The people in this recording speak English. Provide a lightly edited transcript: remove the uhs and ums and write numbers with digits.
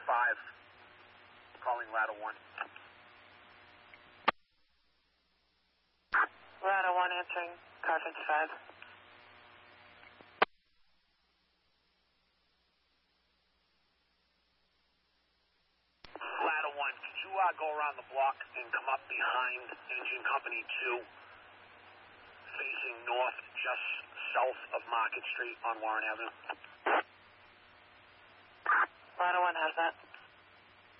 Calling ladder 1. Ladder 1 answering, car 55. Ladder 1, could you go around the block and come up behind Engine Company 2, facing north, just south of Market Street on Warren Avenue?